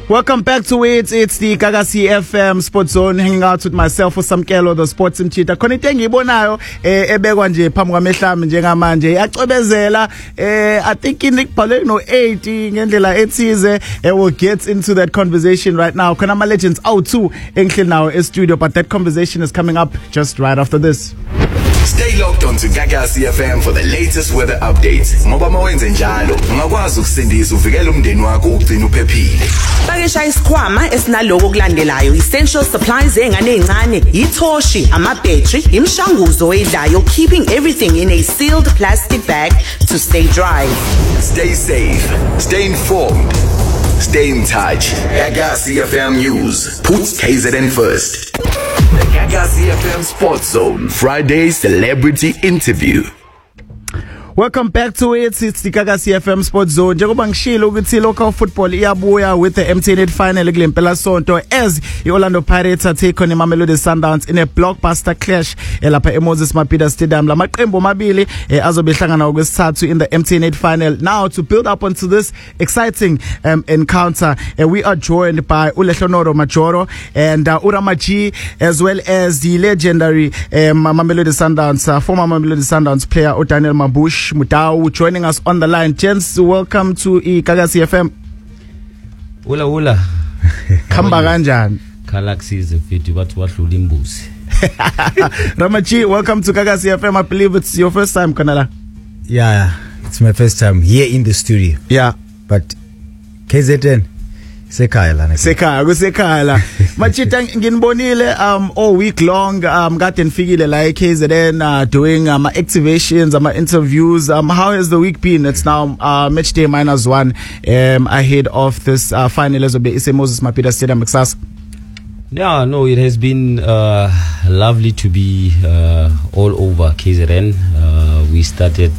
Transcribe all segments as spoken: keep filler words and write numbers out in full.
Welcome back to it. It's the Gagasi F M Sports Zone, hanging out with myself for some Kelo, the sports mchita. Khona into engiyibonayo eh ebekwa nje phambi kwamehlami njengamanje yacobezela eh I think inibhale no eighty ngendlela ethize. We'll get into that conversation right now. Khona ama legends out too engihleli nawo e studio, but that conversation is coming up just right after this. Stay locked on to Gagasi F M for the latest weather updates. Ngoba mawenze njalo, ungakwazi ukusindisa uvikele umndeni wakho ugcina uphephile. Pakisha isikhwama esinaloko kulandelayo: essential supplies ezingane ezincane, ithoshi, ama battery, imishanguzo oyidlayo, keeping everything in a sealed plastic bag to stay dry. Stay safe, stay informed, stay in touch. Gagasi F M News puts K Z N first. The Gagasi F M Sports Zone Friday Celebrity Interview. Welcome back to it. It's the Gagasi F M Sports Zone. Njengoba ngishilo ukuthi local football iyabuya with the M T N eight final kule mpela sonto as iOrlando Pirates are take on iMamelodi Sundowns in a blockbuster clash elapha eMoses Mabhida Stadium. La maqembu amabili azobe ehlangana okwesithathu in the M T N eight final. Now to build up onto this exciting um, encounter, uh, we are joined by Ulehlonoro Majoro and uh, Uramaji, as well as the legendary um, Mamelodi Sundowns uh, former Mamelodi Sundowns player Daniel Mabush Mutau joining us on the line. Gents, welcome to Gagasi F M. Ula ula. Khamba kanjani? Galaxies mfethu bathi wadlula imbuzi. Ramaji, welcome to Gagasi F M. I believe it's your first time Kanala. Yeah, it's my first time here in the studio. Yeah. But K Z N Sekhaya la Sekhaya kusekhaya la Machita nginibonile um all week long um kade nifikile la e K Z N uh, doing um activations, um interviews. Um how has the week been? It's now uh match day minus one um ahead of this uh, final as obe iMoses Mabhida Stadium kusasa. Yeah, no, it has been uh, lovely to be uh, all over K Z N. Uh, we started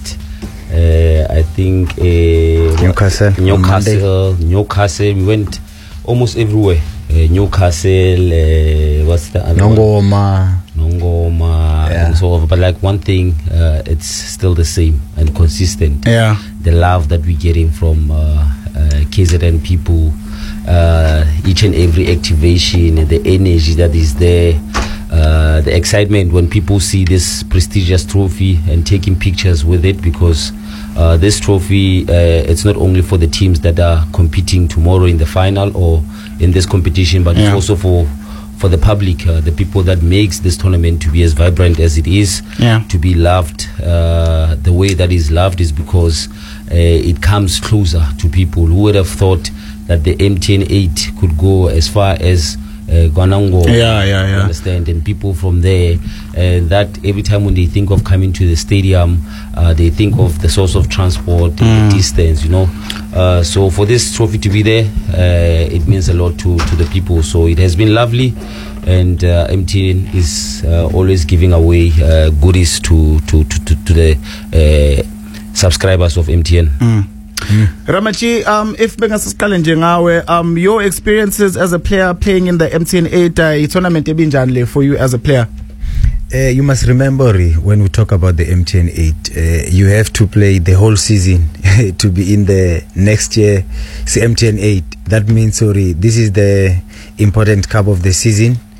Uh, I think uh, Newcastle, Newcastle, Newcastle. We went almost everywhere. Uh, Newcastle, uh, what's the other Nongoma, one? Nongoma, yeah. and so on. But like one thing, uh, it's still the same and consistent. Yeah, the love that we're getting from uh, uh, K Z N people, uh, each and every activation, the energy that is there. Uh, the excitement when people see this prestigious trophy and taking pictures with it, because uh, this trophy, uh, it's not only for the teams that are competing tomorrow in the final or in this competition, but yeah. it's also for for the public, uh, the people that makes this tournament to be as vibrant as it is, yeah. to be loved. Uh, the way that is loved is because uh, it comes closer to people. Who would have thought that the M T N eight could go as far as Uh, Gwanango, yeah, yeah, yeah. Understand, and people from there, uh, that every time when they think of coming to the stadium, uh, they think of the source of transport, mm. the distance, you know. Uh, so for this trophy to be there, uh, it means a lot to to the people. So it has been lovely, and uh, M T N is uh, always giving away uh, goodies to to to to, to the uh, subscribers of M T N. Mm. Mm. Ramaji, um, if bengasasiqale nje ngawe, um, your experiences as a player playing in the M T N eight uh, tournament ebinjani for you as a player? Uh, you must remember when we talk about the M T N eight, uh, you have to play the whole season to be in the next year. It's M T N eight. That means, sorry, this is the important cup of the season.